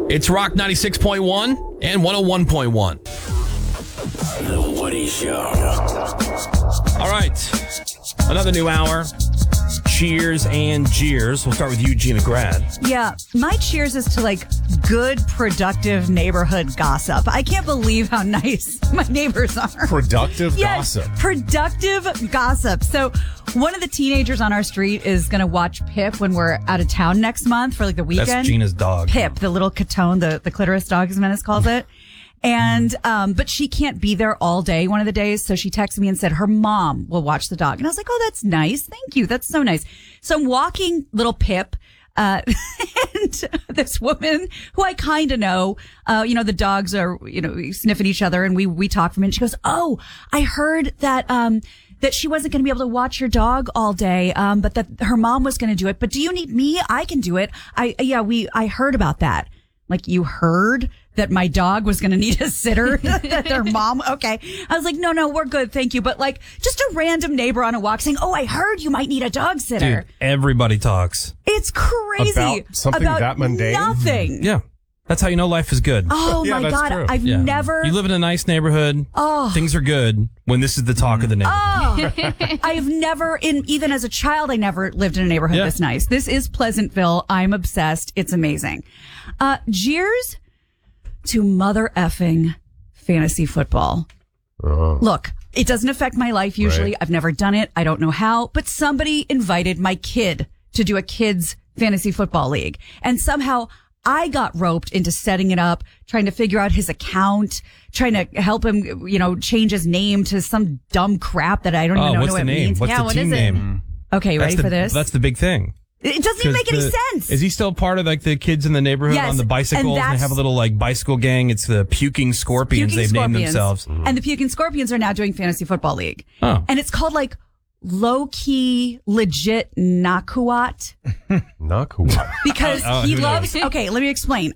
It's Rock 96.1 and 101.1. The Woody Show. All right. Another new hour. Cheers and jeers. We'll start with you, Gina Grad. Yeah, my cheers is to like good, productive neighborhood gossip. I can't believe how nice my neighbors are. Productive Yes, gossip. productive gossip. So one of the teenagers on our street is going to watch Pip when we're out of town next month for like the weekend. That's Gina's dog. Pip, the little Catone, the clitoris dog, as Menace calls it. And, but she can't be there all day one of the days. So she texted me and said her mom will watch the dog. And I was like, oh, that's nice. Thank you. That's so nice. So I'm walking little Pip, and this woman who I kind of know, the dogs are, sniffing each other and we talk for a minute. She goes, oh, I heard that, that she wasn't going to be able to watch your dog all day, but that her mom was going to do it. But do you need me? I can do it. I heard about that. Like, you heard that my dog was going to need a sitter, that their mom. Okay. I was like, no, we're good. Thank you. But like, just a random neighbor on a walk saying, oh, I heard you might need a dog sitter. Dude, everybody talks. It's crazy. About something that mundane? Nothing. Yeah. That's how you know life is good. Oh Yeah, my that's God. true. I've Yeah. never. You live in a nice neighborhood. Oh. Things are good when this is the talk of the neighborhood. Oh, I've never, even as a child, I never lived in a neighborhood Yeah. this nice. This is Pleasantville. I'm obsessed. It's amazing. Jeers to mother effing fantasy football. Look, it doesn't affect my life usually. Right. I've never done it. I don't know how, but somebody invited my kid to do a kids fantasy football league. And somehow I got roped into setting it up, trying to figure out his account, trying to help him, change his name to some dumb crap that I don't even know what's what the it name? means. What's Yeah, the what team is it? name? Okay, you ready for this? That's the big thing. It doesn't even make any sense. Is he still part of like the kids in the neighborhood Yes, on the bicycles? and And they that's- have a little like bicycle gang. It's the Puking Scorpions. Puking They've named Scorpions. themselves. And the Puking Scorpions are now doing fantasy football league. Oh. And it's called like low-key legit Nakuat Not cool. because he who loves, okay, let me explain.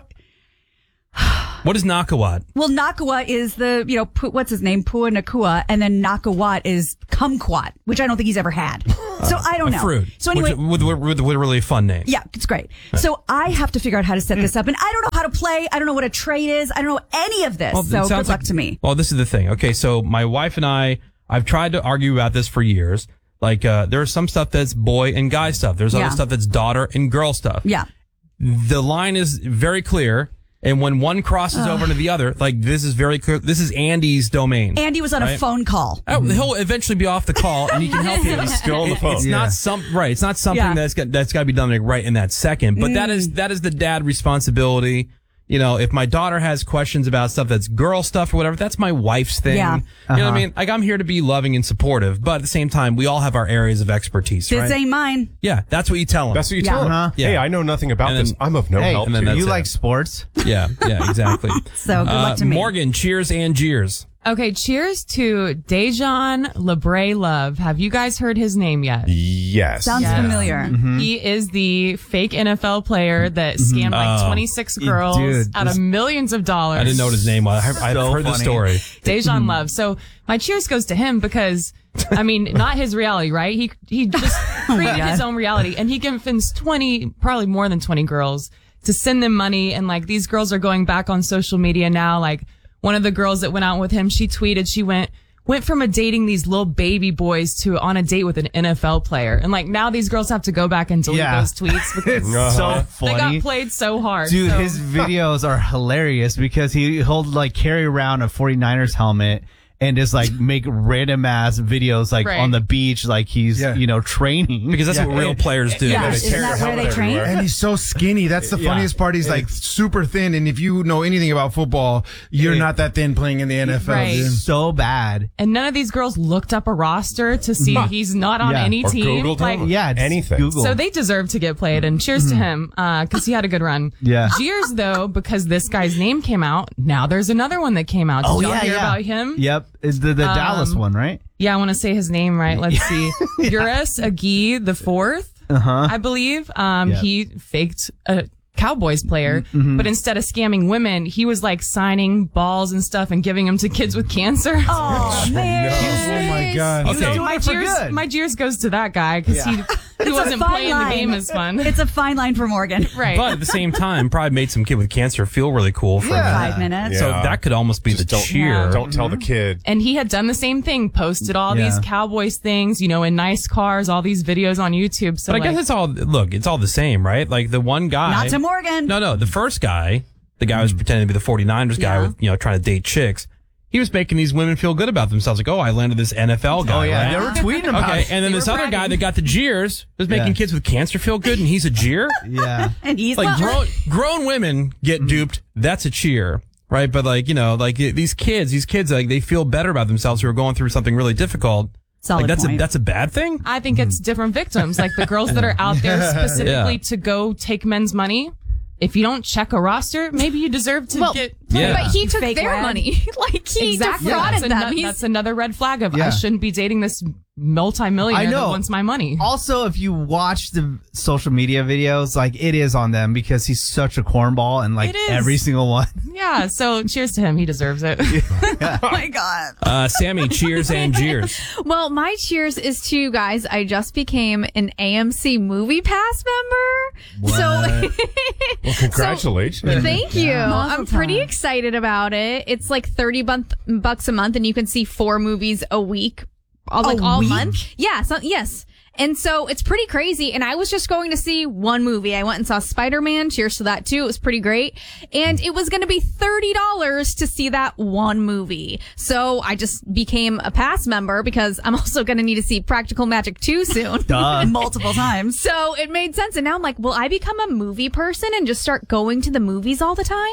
What is Nakawat? Well, Nakawat is the, what's his name? Pua Nakua. And then Nakawat is kumquat, which I don't think he's ever had. So I don't A know. fruit. So anyway. with a really fun name. Yeah, it's great. So I have to figure out how to set this up. And I don't know how to play. I don't know what a trade is. I don't know any of this. Well, it So sounds good luck to me. Well, this is the thing. Okay, so my wife and I've tried to argue about this for years. Like, there's some stuff that's boy and guy stuff. There's other Yeah. stuff that's daughter and girl stuff. Yeah. The line is very clear. And when one crosses over into the other, like this is very clear. This is Andy's domain. Andy was on a Right. phone call. Oh, he'll eventually be off the call, and he can help you. He's still on the phone. It's Yeah. not It's not something Yeah. that's got to be done like right in that second. But that is the dad responsibility. If my daughter has questions about stuff that's girl stuff or whatever, that's my wife's thing. Yeah. You know what I mean? Like, I'm here to be loving and supportive, but at the same time, we all have our areas of expertise, This right? ain't mine. Yeah, that's what you tell them. That's what you Yeah. tell him. Uh-huh. Hey, Yeah. I know nothing about And then- this. I'm of no Hey, help and then to that's you. you it. like sports? Yeah, exactly. So good luck to me. Morgan, cheers and jeers. Okay, cheers to Dejan Lebre Love. Have you guys heard his name yet? Yes. Sounds Yeah. familiar. He is the fake NFL player that scammed like 26 girls Dude, out of this- millions of dollars. I didn't know what his name was. I've So heard the funny. story. Dejan Love. So my cheers goes to him because, I mean, not his reality, right? He just created his own reality, and he convinced 20, probably more than 20 girls to send them money. And like, these girls are going back on social media now. Like, one of the girls that went out with him, she tweeted, she went from a dating these little baby boys to on a date with an NFL player. And like, now these girls have to go back and delete Yeah. those tweets because It's so they funny. got played so hard. Dude, So- his videos are hilarious because he'll like carry around a 49ers helmet and just like make random ass videos like Right. on the beach like he's, training. Because that's what real players do. Yeah, they isn't tear that your where they helmet train? everywhere. And he's so skinny. That's the funniest part. He's like super thin. And if you know anything about football, you're not that thin playing in the NFL. Right. Dude. So bad. And none of these girls looked up a roster to see he's not on Yeah. any Or team. Googled Like, him. Yeah, just Anything. Google. so they deserve to get played, and cheers to him because he had a good run. Yeah. Cheers though, because this guy's name came out. Now there's another one that came out. Did y'all hear about him? Yep. Is the Dallas one, right? Yeah, I want to say his name right. Let's see. Uris Agi the fourth, I believe. He faked a Cowboys player, but instead of scamming women, he was like signing balls and stuff and giving them to kids with cancer. Oh, man. Oh my God. Okay. So my it for cheers, good. my cheers goes to that guy because He wasn't playing the game as fun. It's a fine line for Morgan. Right. But at the same time, probably made some kid with cancer feel really cool for a minute. 5 minutes. So Yeah. that could almost be the cheer. Don't tell the kid. And he had done the same thing, posted all these Cowboys things, in nice cars, all these videos on YouTube. So But I guess it's all the same, right? Like the one guy. Not to Morgan. No, the first guy, the guy who was pretending to be the 49ers guy Yeah. with, trying to date chicks. He was making these women feel good about themselves. Like, I landed this NFL guy. Oh, yeah. right? They were tweeting about Okay, it. and then this other guy that got the jeers was making kids with cancer feel good, and he's a jeer? Yeah. And he's Like, not. grown women get duped. That's a cheer, right? But like, these kids, like, they feel better about themselves who are going through something really difficult. Solid Like, point. that's a bad thing? I think it's different victims, like the girls that are out there specifically to go take men's money. If you don't check a roster, maybe you deserve to get. Yeah. But he took Fake their wag. money. Like he defrauded them. That's another red flag of Yeah. I shouldn't be dating this multimillionaire I know. that wants my money. Also, if you watch the social media videos, like it is on them because he's such a cornball and like It is. every single one. Yeah, so cheers to him. He deserves it. Oh my God. Sammy, cheers and jeers. Well, my cheers is to you guys. I just became an AMC Movie Pass member. So Well, congratulations. thank you. I'm Mazel pretty tov. excited about it. It's like $30 a month and you can see 4 movies a week. All week? month. Yeah. Yes. And so it's pretty crazy. And I was just going to see one movie. I went and saw Spider-Man. Cheers to that too. It was pretty great. And it was going to be $30 to see that one movie. So I just became a pass member because I'm also going to need to see Practical Magic 2 soon. Multiple times. So it made sense. And now I'm like, will I become a movie person and just start going to the movies all the time?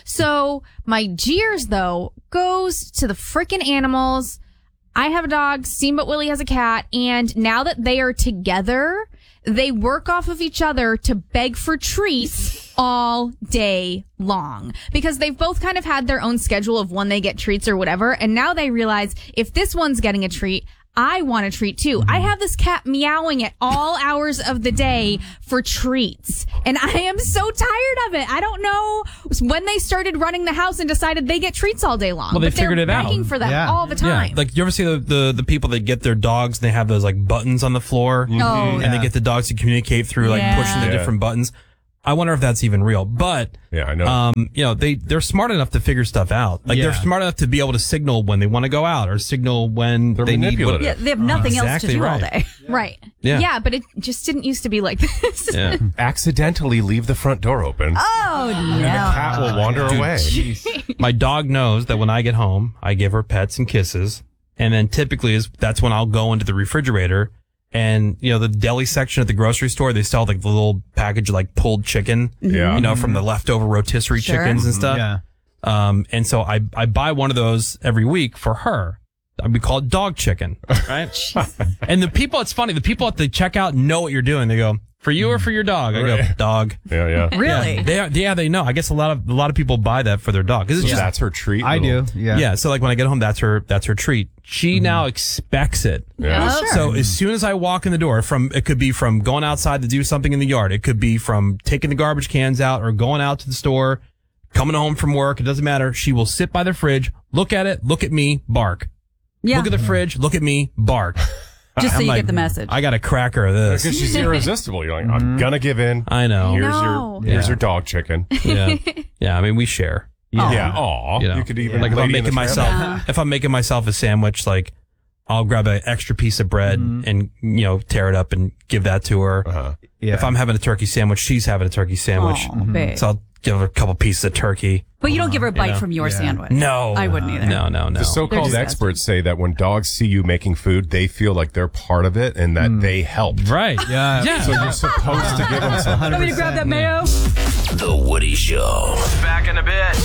So my jeers though goes to the freaking animals. I have a dog, Steamboat Willie has a cat, and now that they are together, they work off of each other to beg for treats all day long because they've both kind of had their own schedule of when they get treats or whatever. And now they realize if this one's getting a treat, I want a treat too. I have this cat meowing at all hours of the day for treats. And I am so tired of it. I don't know when they started running the house and decided they get treats all day long. Well, they but they're figured it out. begging for them Yeah. all the time. Yeah, like you ever see the people that get their dogs and they have those like buttons on the floor, Oh, and they get the dogs to communicate through like Yeah. pushing the Yeah. different buttons. I wonder if that's even real, but Yeah, I know. they're smart enough to figure stuff out. Like they're smart enough to be able to signal when they want to go out or signal when They're they need. manipulative. Yeah, they have nothing else to Exactly do all right. day. Right. Yeah. Yeah, but it just didn't used to be like this. Yeah. Accidentally leave the front door open. Oh, And the no. cat will wander away. My dog knows that when I get home, I give her pets and kisses, and then typically that's when I'll go into the refrigerator. And, the deli section at the grocery store, they sell like the little package of like pulled chicken, Yeah. from the leftover rotisserie Sure. chickens and stuff. Yeah. And so I buy one of those every week for her. We call it dog chicken, right? And the people, it's funny, the people at the checkout know what you're doing. They go, for you or for your dog? I go, Right. dog. Yeah. Really? They know. I guess a lot of people buy that for their dog. 'Cause it's So just, that's her treat. I do. Yeah. yeah. So like when I get home, that's her treat. She now expects it. Yeah. Oh, sure. So as soon as I walk in the door, it could be from going outside to do something in the yard. It could be from taking the garbage cans out or going out to the store, coming home from work. It doesn't matter. She will sit by the fridge, look at it, look at me, bark. Yeah. Look at the fridge, look at me, bark. Just so I'm you like, get the message. I got a cracker of this. Because she's irresistible. You're like, I'm gonna give in. I know. No. Here's your dog chicken. Yeah. Yeah. I mean, we share. Yeah. Aw. You know, You could even like if I'm Lady in the making Tramp. if I'm making myself a sandwich, like I'll grab an extra piece of bread and tear it up and give that to her. Yeah. If I'm having a turkey sandwich, she's having a turkey sandwich. Aw, babe. So I'll give her a couple pieces of turkey. But you don't give her a bite from your sandwich. No, I wouldn't either. No. The They're so-called disgusting. experts say that when dogs see you making food, they feel like they're part of it and that they helped. Right. Yeah. Yeah. So you're supposed to give them something. Want me to grab that mayo? The Woody Show. Back in a bit.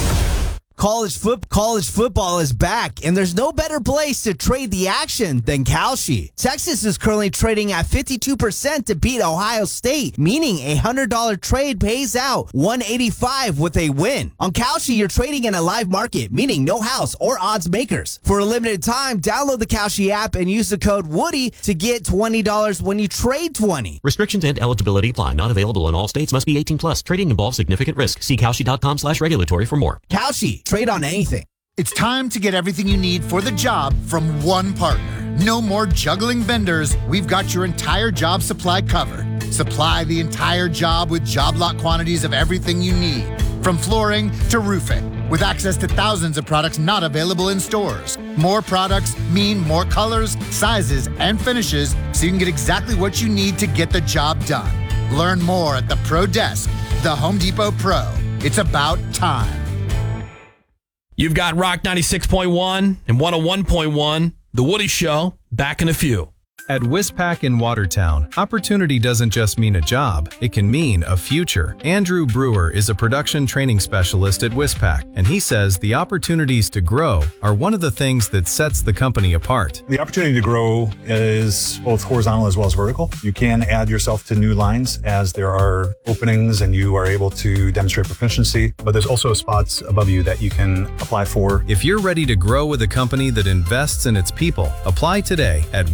College football is back, and there's no better place to trade the action than Kalshi. Texas is currently trading at 52% to beat Ohio State, meaning a $100 trade pays out $185 with a win. On Kalshi, you're trading in a live market, meaning no house or odds makers. For a limited time, download the Kalshi app and use the code Woody to get $20 when you trade $20. Restrictions and eligibility apply. Not available in all states. Must be 18 plus. Trading involves significant risk. See Kalshi.com/regulatory for more. Kalshi, trade on anything. It's time to get everything you need for the job from one partner. No more juggling vendors. We've got your entire job supply covered. Supply the entire job with job lot quantities of everything you need, from flooring to roofing, with access to thousands of products not available in stores. More products mean more colors, sizes, and finishes, so you can get exactly what you need to get the job done. Learn more at the Pro Desk, the Home Depot Pro. It's about time. You've got Rock 96.1 and 101.1, The Woody Show, back in a few. At Wispac in Watertown, opportunity doesn't just mean a job, it can mean a future. Andrew Brewer is a production training specialist at Wispac, and he says the opportunities to grow are one of the things that sets the company apart. The opportunity to grow is both horizontal as well as vertical. You can add yourself to new lines as there are openings and you are able to demonstrate proficiency, but there's also spots above you that you can apply for. If you're ready to grow with a company that invests in its people, apply today at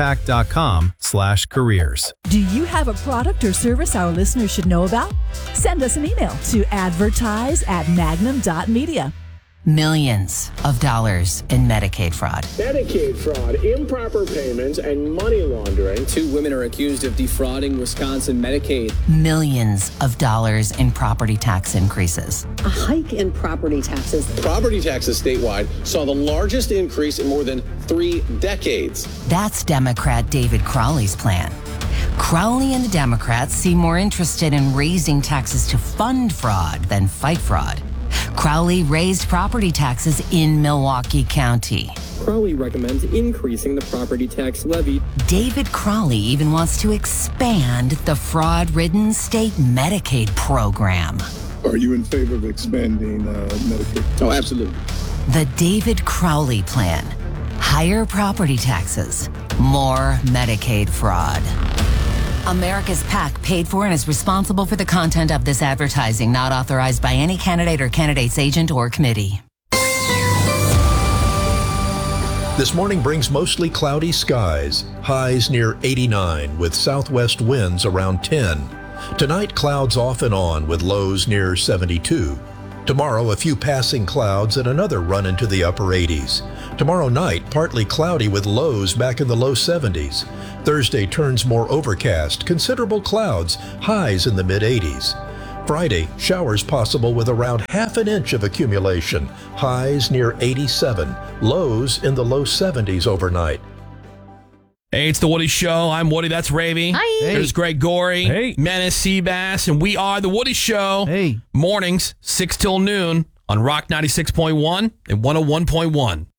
wispac.com/careers. Do you have a product or service our listeners should know about? Send us an email to advertise@magnum.media. Millions of dollars in Medicaid fraud. Medicaid fraud, improper payments, and money laundering. 2 women are accused of defrauding Wisconsin Medicaid. Millions of dollars in property tax increases. A hike in property taxes. Property taxes statewide saw the largest increase in more than 3 decades. That's Democrat David Crowley's plan. Crowley and the Democrats seem more interested in raising taxes to fund fraud than fight fraud. Crowley raised property taxes in Milwaukee County. Crowley recommends increasing the property tax levy. David Crowley even wants to expand the fraud-ridden state Medicaid program. Are you in favor of expanding Medicaid? Oh, absolutely. The David Crowley plan. Higher property taxes, more Medicaid fraud. America's PAC paid for and is responsible for the content of this advertising, not authorized by any candidate or candidate's agent or committee. This morning brings mostly cloudy skies, highs near 89 with southwest winds around 10. Tonight, clouds off and on with lows near 72. Tomorrow, a few passing clouds and another run into the upper 80s. Tomorrow night, partly cloudy with lows back in the low 70s. Thursday turns more overcast, considerable clouds, highs in the mid-80s. Friday, showers possible with around half an inch of accumulation, highs near 87, lows in the low 70s overnight. Hey, it's the Woody Show. I'm Woody. That's Ravy. Hi. Hey. There's Greg Gorey. Hey. Menace Seabass. And we are the Woody Show. Hey. Mornings, 6 till noon on Rock 96.1 and 101.1.